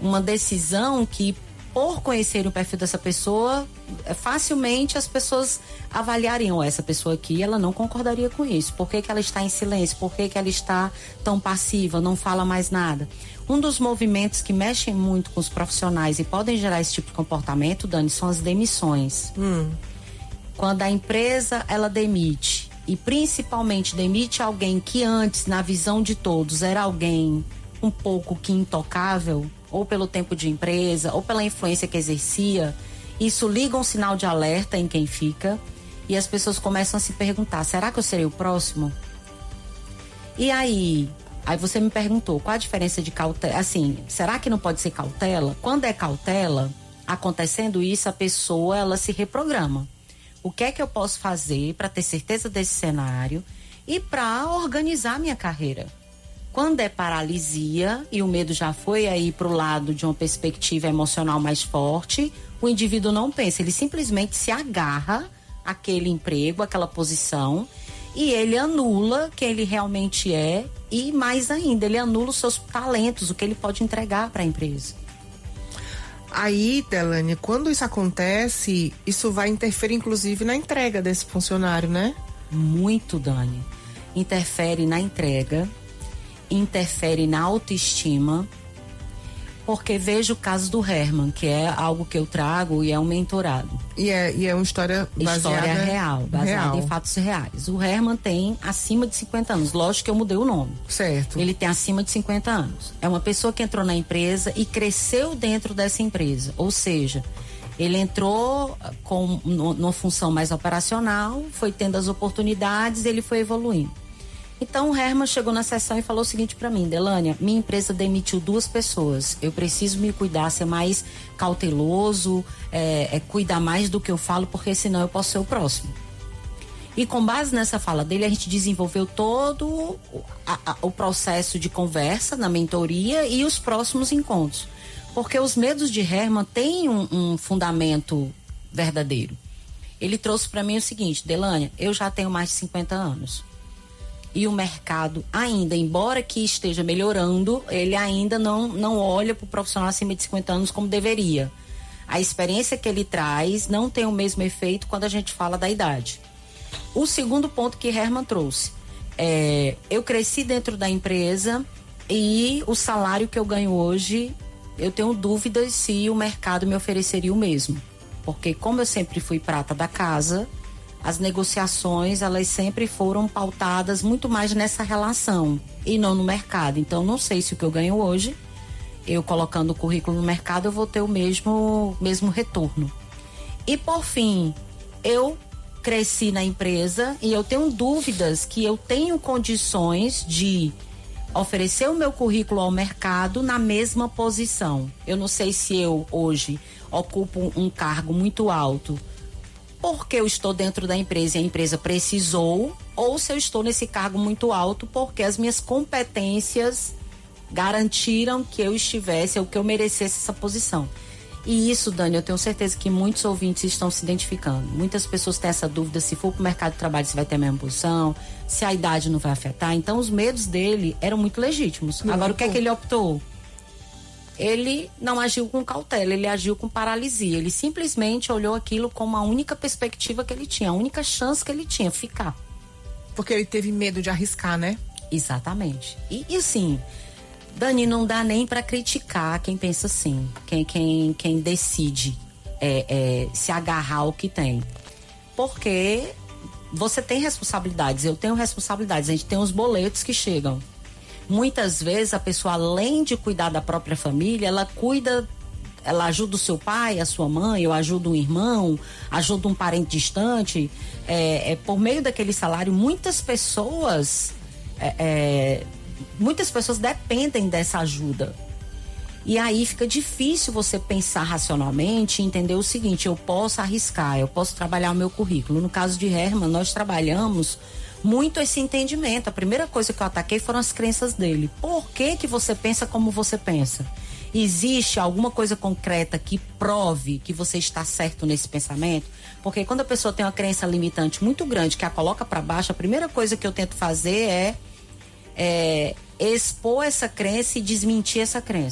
uma decisão que, por conhecer o perfil dessa pessoa, facilmente as pessoas avaliariam essa pessoa aqui, ela não concordaria com isso. Por que que ela está em silêncio? Por que que ela está tão passiva, não fala mais nada? Um dos movimentos que mexem muito com os profissionais e podem gerar esse tipo de comportamento, Dani, são as demissões. Quando a empresa, ela demite, e principalmente demite alguém que antes, na visão de todos, era alguém um pouco que intocável, ou pelo tempo de empresa, ou pela influência que exercia, isso liga um sinal de alerta em quem fica, e as pessoas começam a se perguntar, será que eu serei o próximo? E aí você me perguntou, qual a diferença de cautela? Assim, será que não pode ser cautela? Quando é cautela, acontecendo isso, a pessoa, ela se reprograma. O que é que eu posso fazer para ter certeza desse cenário e para organizar minha carreira? Quando é paralisia e o medo já foi aí para o lado de uma perspectiva emocional mais forte, o indivíduo não pensa, ele simplesmente se agarra àquele emprego, àquela posição, e ele anula quem ele realmente é e, mais ainda, ele anula os seus talentos, o que ele pode entregar para a empresa. Aí, Delane, quando isso acontece, isso vai interferir inclusive na entrega desse funcionário, né? Muito, Dani. Interfere na entrega, interfere na autoestima, porque vejo o caso do Herman, que é algo que eu trago e é um mentorado. E é uma história baseada em fatos reais. O Herman tem acima de 50 anos. Lógico que eu mudei o nome. Certo. Ele tem acima de 50 anos. É uma pessoa que entrou na empresa e cresceu dentro dessa empresa. Ou seja, ele entrou numa função mais operacional, foi tendo as oportunidades, ele foi evoluindo. Então o Herman chegou na sessão e falou o seguinte para mim, Delânia, minha empresa demitiu 2 pessoas, eu preciso me cuidar, ser mais cauteloso, cuidar mais do que eu falo, porque senão eu posso ser o próximo. E com base nessa fala dele, a gente desenvolveu todo o processo de conversa na mentoria e os próximos encontros. Porque os medos de Herman têm um fundamento verdadeiro. Ele trouxe para mim o seguinte, Delânia, eu já tenho mais de 50 anos. E o mercado ainda, embora que esteja melhorando, ele ainda não olha para o profissional acima de 50 anos como deveria. A experiência que ele traz não tem o mesmo efeito quando a gente fala da idade. O segundo ponto que Herman trouxe, eu cresci dentro da empresa e o salário que eu ganho hoje, eu tenho dúvidas se o mercado me ofereceria o mesmo. Porque como eu sempre fui prata da casa, as negociações, elas sempre foram pautadas muito mais nessa relação e não no mercado. Então, não sei se o que eu ganho hoje, eu colocando o currículo no mercado, eu vou ter o mesmo retorno. E, por fim, eu cresci na empresa e eu tenho dúvidas que eu tenho condições de oferecer o meu currículo ao mercado na mesma posição. Eu não sei se eu, hoje, ocupo um cargo muito alto porque eu estou dentro da empresa e a empresa precisou, ou se eu estou nesse cargo muito alto porque as minhas competências garantiram que eu estivesse, ou que eu merecesse essa posição. E isso, Dani, eu tenho certeza que muitos ouvintes estão se identificando. Muitas pessoas têm essa dúvida se for para o mercado de trabalho se vai ter a mesma posição, se a idade não vai afetar. Então os medos dele eram muito legítimos. Agora o que é que ele optou? Ele não agiu com cautela, ele agiu com paralisia. Ele simplesmente olhou aquilo como a única perspectiva que ele tinha, a única chance que ele tinha, ficar. Porque ele teve medo de arriscar, né? Exatamente. E assim, Dani, não dá nem para criticar quem pensa assim, quem decide se agarrar ao que tem. Porque você tem responsabilidades, eu tenho responsabilidades, a gente tem os boletos que chegam. Muitas vezes a pessoa, além de cuidar da própria família, ela ajuda o seu pai, a sua mãe, ou ajuda um irmão, ajuda um parente distante. Por meio daquele salário, muitas pessoas dependem dessa ajuda. E aí fica difícil você pensar racionalmente e entender o seguinte, eu posso arriscar, eu posso trabalhar o meu currículo. No caso de Herman, nós trabalhamos muito esse entendimento. A primeira coisa que eu ataquei foram as crenças dele. Por que você pensa como você pensa? Existe alguma coisa concreta que prove que você está certo nesse pensamento? Porque quando a pessoa tem uma crença limitante muito grande, que a coloca para baixo, a primeira coisa que eu tento fazer é expor essa crença e desmentir essa crença.